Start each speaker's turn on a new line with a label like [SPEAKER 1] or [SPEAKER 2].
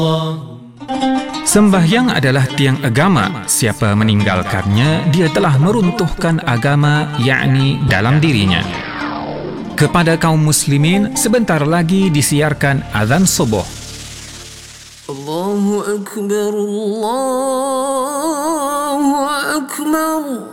[SPEAKER 1] Sembahyang adalah tiang agama. Siapa meninggalkannya, dia telah meruntuhkan agama, yakni dalam dirinya. Kepada kaum muslimin, sebentar lagi disiarkan azan subuh.
[SPEAKER 2] Allahu Akbar, Allahu Akbar.